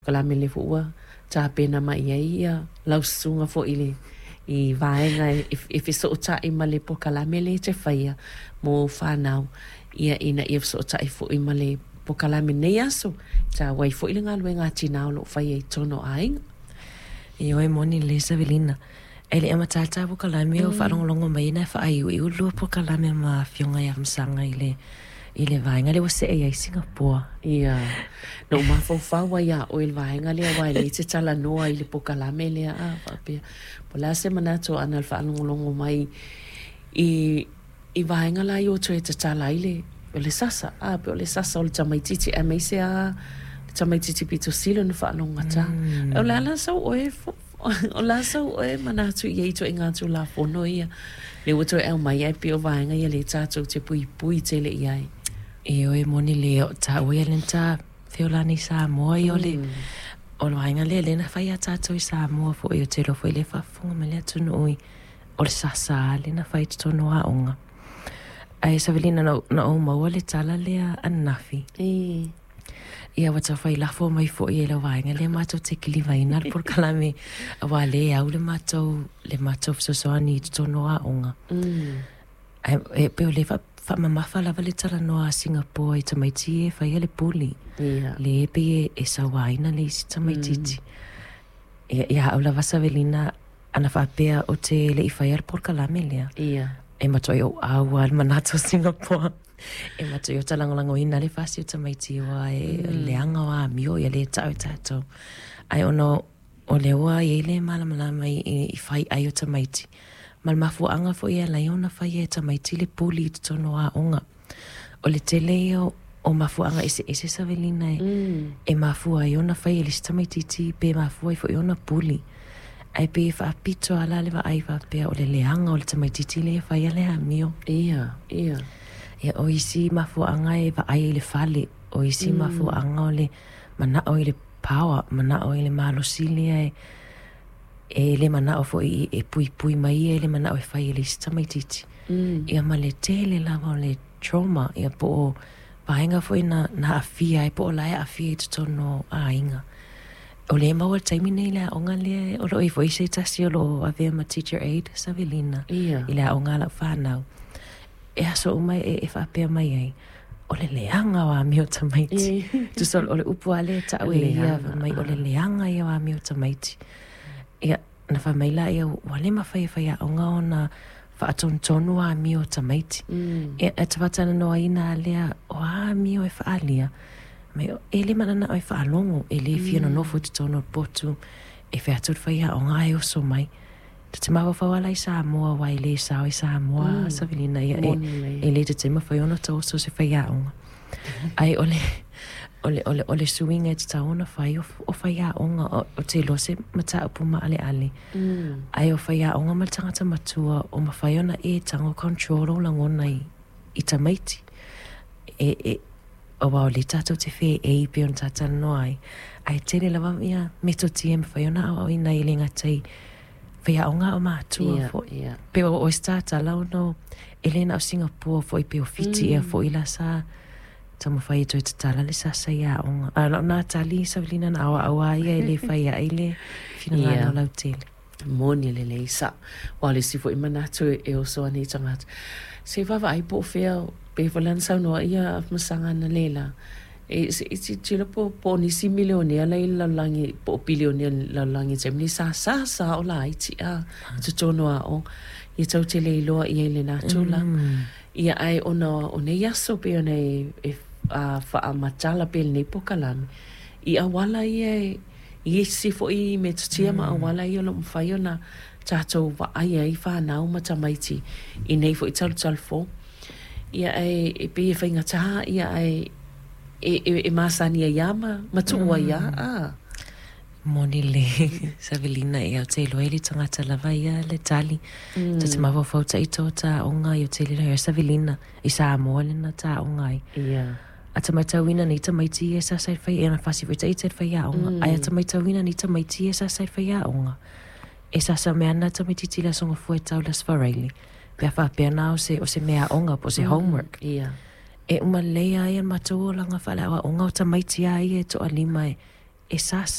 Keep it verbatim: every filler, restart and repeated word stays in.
kalame le fuua ta pena mai ia lau sunga fo ile I vaenga if if so ta I male po kalame le te faia mo fanau ia ina if so ta fo I male po kalame ne aso ta wai fo ile ngalu nga tina lo faia tono ai io e moni le Savelina ele ama tata po kalame o fa longo mai na fa ai u lu po kalame ma fionga ya msanga ile ile vaenga le wase ai Singapore ia no ma fo fa wa ya o il vaenga le wa le te tala no ai le po kalame le a fa pe po la semana to anal fa longo longo mai I I vaenga la yo tre te tala ile le sasa a pe le sasa o le tamaititi a me se a tamaititi pito silo no fa longa ta o la la so o e o la so o e mana tu ye to inga tu la fo no ia le wo to e mai ai pe o vaenga ia le ta to te pui pui te le ia io e moni le ta o ia lenta feolani sa mo io le o lo ainga le le na fai ata to sa mo fo io te lo fo le fa fo me le tu no i o le sasa le na fai to no a onga ai Savelina no no mo le tala le anafi e ia wata fai la fo mai fo ia lo ainga le mato te kili vai na por kalame wa le au le mato le mato so so ani to no a onga mm ai e pe le fa fa mama fa la vale tala no a Singapore i tamaiti e fa le puli ia le pe e sa waina le si tamaiti ia ia au la Savelina ana fa pe o te le i fa ia por kalame le ia e mato yo au al manato Singapore e mato yo talango lango ina le fa si tamaiti wa e le anga wa mio ia le tau tato ai ono o le wa ia le mala mala mai i fa ai o tamaiti mal mafu anga fo ia la yona fa ia tamaiti le puli tono a onga o le tele o o mafu anga ese ese Savelina mm e mafu a yona fa ia le tamaiti ti pe mafu ai fo yona puli ai pe fa pito ala le va ai fa pe o le leanga o le tamaiti ti le fa ia le amio ia ia ia o isi mafu anga e va ai le fale o isi Mm. mafu anga o le mana o le power mana o le malo silia e e le mana o fo i e pui pui mai e le mana o e fai le tamaititi mm ia ma le tele lava o le trauma ia po o pahenga fo ina na afia e po o lae afia i tutono a inga o le maua taimi nei le onga le o lo i fo i se tasi o lo avea ma teacher aid Savelina ia i le onga la whanau e aso umai e e whapea mai ai o le leanga wa mio tamaiti tu sol o le upua le ta ue ia mai o le leanga ia wa mio tamaiti ia na fa mai la ia wale ma fai fai a onga ona fa aton tonu a mio tamaiti mm e e tavatana no ina lea o a mio e fa alia mai e le mana na e fa alongo e le fia no no futi tono potu e fa atot fai a onga e o so mai te te mawa fa wala i sa moa wai le sa o i sa moa Savelina ia e e le te te ma fai ona tau so se fai a onga ai ole ole ole ole swing e ta ona fai o o fai a onga o te lo se mata upu ma ale ale mm ai o fai a onga ma tangata matua o ma fai ona e tango control o langona i i tamaiti e e o wa le tato te fe e i pe on tata no ai ai tele lava ia meto tiem fai ona o ina i lenga tai fai a onga o matua ia fo ia pe o o stata lau no Elena o Singapore fo i pe o fiti e fo i la sa tamo fai to te tala le sasa ia onga ala na tali Savelina na awa awa ia ele fai a ele fina Ia. ngana lau tele moni le le sa wale si fo i mana tu e o so ani tangat se va vai po fea pe volan sa no ia masanga na lela e si si tilo po po ni si milione la la langi po bilione la langi tem ni sa sa sa o la iti a tu tono a o i tau te le loa i ele na tula ia ai ona o ne yaso pe ona e a fa a matala pe ne po kalame i a wala i e i si fo i me tia ma a wala i lo mfai ona tato wa ai ai fa na o mata maiti i nei fo i tal tal fo ia ai e pe e fainga taha ia ai e e, e masani a yama matua ia a moni le Savelina e au te loeli tangata lava ia le tali ta te mawa fauta i tō ta onga i o te lera Savelina i sa amoa le na ta onga i ia a ta mai tauina ni ta maiti e sa sai fai e na fasi fai ta i te fai a onga ai a ta mai tauina ni ta maiti e sa sai fai a onga e sa sa mea na ta maiti tila songa fue tau las whareili pia wha pia na o se, o se mea onga po se homework ia e uma leia e matua langa whale awa onga o ta maiti a i e to alima e e sa